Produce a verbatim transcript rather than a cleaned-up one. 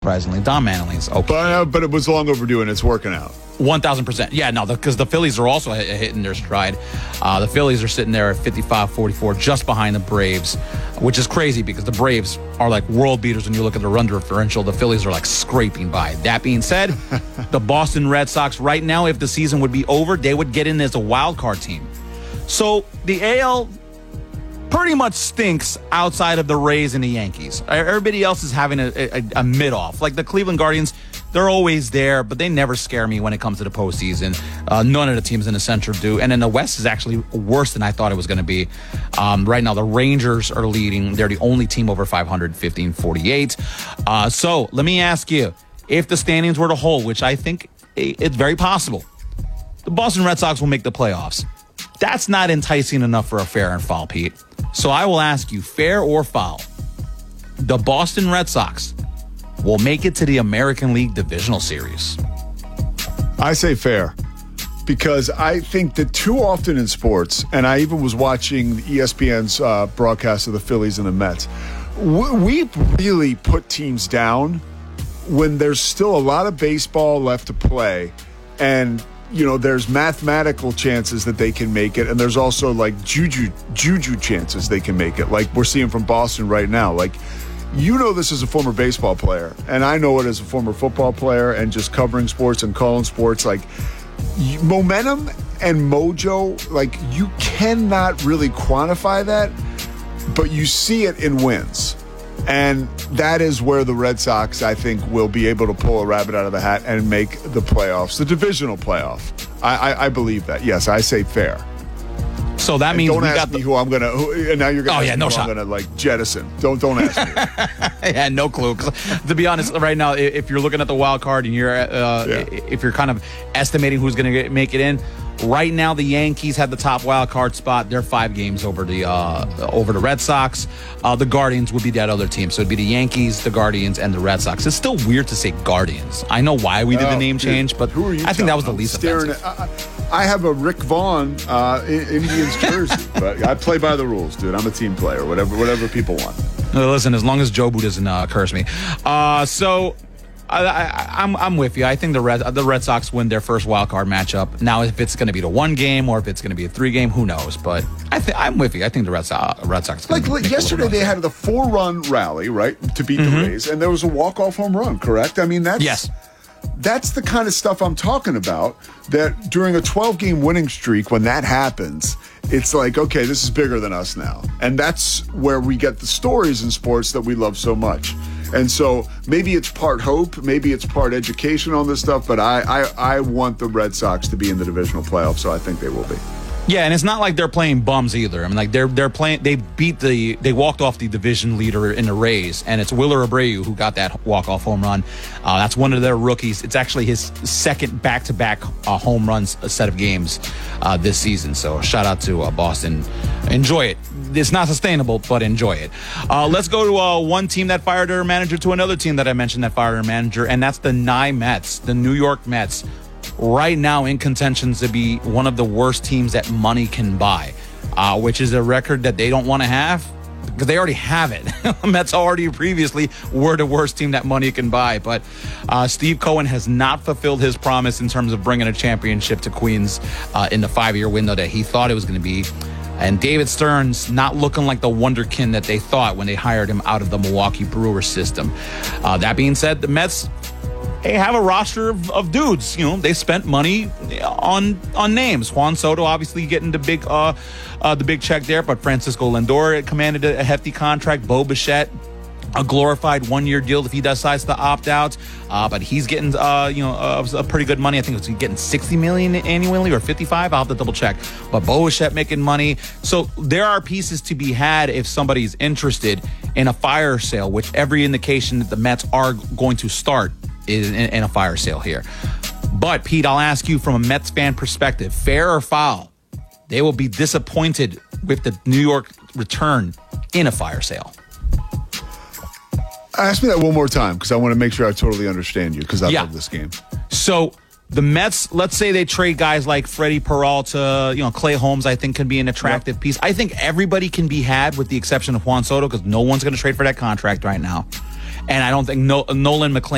surprisingly. Don Mattingly's okay. But, uh, but it was long overdue, and it's working out. one thousand percent. Yeah, no, because the, the Phillies are also hit, hitting their stride. Uh, the Phillies are sitting there at fifty-five forty-four, just behind the Braves, which is crazy because the Braves are like world beaters when you look at the run differential. The Phillies are like scraping by. That being said, the Boston Red Sox right now, if the season would be over, they would get in as a wild card team. So the A L pretty much stinks outside of the Rays and the Yankees. Everybody else is having a, a, a mid-off. Like the Cleveland Guardians, they're always there, but they never scare me when it comes to the postseason. Uh, none of the teams in the Central do. And then the West is actually worse than I thought it was going to be. Um, right now, the Rangers are leading. They're the only team over five hundred, fifteen forty-eight. Uh, so let me ask you, if the standings were to hold, which I think it's very possible, the Boston Red Sox will make the playoffs. That's not enticing enough for a fair and foul, Pete. So I will ask you, fair or foul, the Boston Red Sox will make it to the American League Divisional Series. I say fair, because I think that too often in sports, and I even was watching E S P N's uh, broadcast of the Phillies and the Mets, we really put teams down when there's still a lot of baseball left to play, and you know, there's mathematical chances that they can make it, and there's also like juju juju chances they can make it, like we're seeing from Boston right now. Like, you know this as a former baseball player, and I know it as a former football player and just covering sports and calling sports. Like, momentum and mojo, like, you cannot really quantify that, but you see it in wins. And that is where the Red Sox, I think, will be able to pull a rabbit out of the hat and make the playoffs, the divisional playoff. I, I, I believe that. Yes, I say fair. So that and means don't we ask got me the- who I'm gonna. Who, and now you're gonna. Oh yeah, no who shot. I'm gonna like jettison. Don't don't ask me. Yeah, no clue. To be honest, right now, if you're looking at the wild card and you're, uh, Yeah. if you're kind of estimating who's going to make it in, right now the Yankees have the top wild card spot. They're five games over the uh, over the Red Sox. Uh, the Guardians would be that other team, so it'd be the Yankees, the Guardians, and the Red Sox. It's still weird to say Guardians. I know why we did Oh, the name dude, change, but who are you I think that was the I'm least staring offensive. At, I, I have a Rick Vaughn uh, Indians jersey, but I play by the rules, dude. I'm a team player. Whatever whatever people want. No, listen, as long as Jobu doesn't uh, curse me. Uh, so I, I, I'm I'm with you. I think the Red the Red Sox win their first wild card matchup. Now, if it's going to be the one game or if it's going to be a three game, who knows? But I think I'm with you. I think the Red Sox Red Sox Like, like yesterday, they had the four run rally, right, to beat Mm-hmm. the Rays, and there was a walk off home run. Correct? I mean, that's Yes. That's the kind of stuff I'm talking about, that during a twelve game winning streak, when that happens, it's like, okay, this is bigger than us now. And that's where we get the stories in sports that we love so much. And so maybe it's part hope, maybe it's part education on this stuff, but I, I, I want the Red Sox to be in the divisional playoffs, so I think they will be. Yeah, and it's not like they're playing bums either. I mean, like they're they're playing. They beat the. They walked off the division leader in the Rays, and it's Willer Abreu who got that walk off home run. Uh, that's one of their rookies. It's actually his second back to back home runs a set of games uh, this season. So shout out to uh, Boston. Enjoy it. It's not sustainable, but enjoy it. Uh, let's go to uh, one team that fired their manager to another team that I mentioned that fired their manager, and that's the N Y Mets, the New York Mets. Right now in contention to be one of the worst teams that money can buy, uh, which is a record that they don't want to have because they already have it. Mets already previously were the worst team that money can buy. But uh, Steve Cohen has not fulfilled his promise in terms of bringing a championship to Queens uh, in the five-year window that he thought it was going to be. And David Stearns not looking like the wonderkin that they thought when they hired him out of the Milwaukee Brewers system. Uh, that being said, the Mets... They have a roster of, of dudes. You know, they spent money on on names. Juan Soto obviously getting the big uh, uh, the big check there, but Francisco Lindor commanded a, a hefty contract. Bo Bichette, a glorified one-year deal if he decides to opt out. Uh, but he's getting uh, you know uh, a pretty good money. I think it's getting sixty million dollars annually or fifty-five. I'll have to double check. But Bo Bichette making money. So there are pieces to be had if somebody's interested in a fire sale, which every indication that the Mets are going to start is in, in a fire sale here. But Pete, I'll ask you from a Mets fan perspective, fair or foul, they will be disappointed with the New York return in a fire sale. Ask me that one more time, because I want to make sure I totally understand you, because I Yeah. love this game. So the Mets, let's say they trade guys like Freddie Peralta, you know, Clay Holmes, I think can be an attractive Yep. piece. I think everybody can be had with the exception of Juan Soto, because no one's going to trade for that contract right now. And I don't think no, Nolan McClain